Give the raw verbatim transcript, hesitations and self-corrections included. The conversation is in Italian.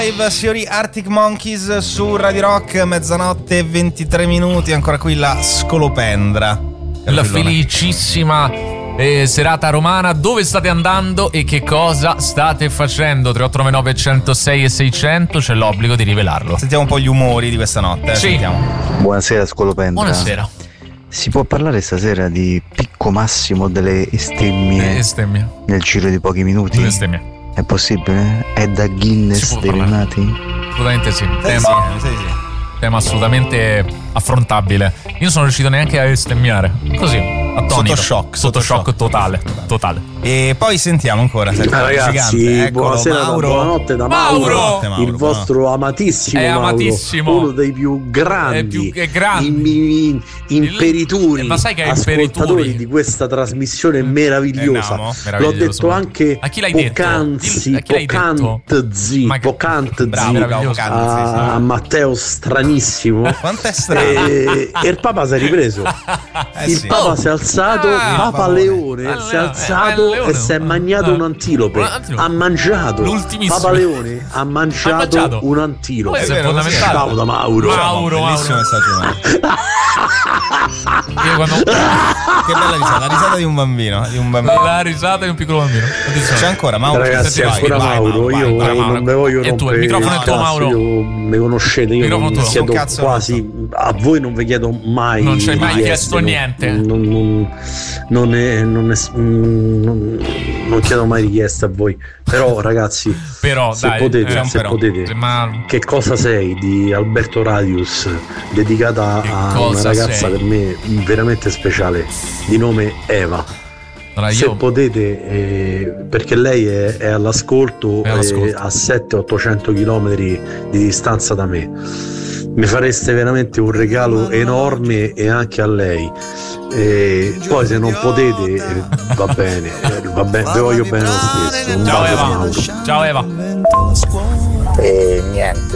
Signori, Arctic Monkeys su Radio Rock, mezzanotte e ventitré minuti, ancora qui la Scolopendra. La felicissima eh, serata romana. Dove state andando e che cosa state facendo? tre otto nove nove uno zero sei e seicento, c'è l'obbligo di rivelarlo. Sentiamo un po' gli umori di questa notte. Eh? Sì. Sentiamo. Buonasera Scolopendra. Buonasera. Si può parlare stasera di picco massimo delle estemmie Eh, stemmia. nel giro di pochi minuti? Delle stemmie. È possibile? È da Si Guinness può dei parlare. primati? Assolutamente sì. Sì, Tema, sì, sì, sì. tema assolutamente affrontabile. Io non sono riuscito neanche a bestemmiare. Così, attonito. Sotto shock, Sotto sotto shock shock. totale. Totale. E poi sentiamo ancora. Senti, Ah, ragazzi, gigante. Eccolo, buonasera, Mauro. buonanotte da Mauro! Mauro, Buonanotte, Mauro, il vostro amatissimo È Mauro, amatissimo. uno dei più grandi, È più- è grande. im- im- imperitori, Il- ma sai che è ascoltatori imperituri? di questa trasmissione meravigliosa. Eh, Namo, L'ho meraviglioso. detto anche A chi l'hai detto? poc'anzi, A chi l'hai detto? poc'anzi, Ma che- poc'anzi Bravo, meraviglioso. bravo, Canzi, sì, a, a Matteo stranissimo. Quanto è strano. e, e il Papa si è ripreso. Eh Il sì. Papa Oh. si è alzato, Ah, Papa Papa Leone Leone. si è Ah, alzato eh, Leone. e si è mangiato Ah. un antilope. Un antilope. Ha mangiato. L'ultimissimo. Papa Leone ha mangiato, Ha mangiato. un antilope. Questo È è vero, fondamentale. Ciao da Mauro. Mauro, Bellissimo Mauro. messaggio. Io quando... Che bella risata, la risata di un bambino, di un bambino. La risata di un piccolo bambino. Attenzione. C'è ancora Mauro? Ragazzi, Vai, ancora vai, Mauro, vai, io vai, Mauro. non ve voglio È tuo, il rompere microfono è tuo, cazzo, Mauro. io mi conoscete, io Microfono non tuo. vi chiedo Un cazzo quasi a voi non vi chiedo mai Non ci hai mai richieste, chiesto non- niente. non, non, non, è- non, è- non- non chiedo mai richieste a voi, però ragazzi, Però se dai, potete, eh, se però. potete, Ma che cosa sei di Alberto Radius, dedicata Che a una cosa ragazza sei? per me veramente speciale di nome Eva. allora Se io potete, eh, perché lei è, è all'ascolto, È all'ascolto. eh, a settecento ottocento chilometri di distanza da me, mi fareste veramente un regalo enorme e anche a lei. E poi se non potete, eh, va bene, eh, va bene, vi voglio bene lo stesso. Un Ciao bacio da Eva. Mauro. Ciao Eva. E niente,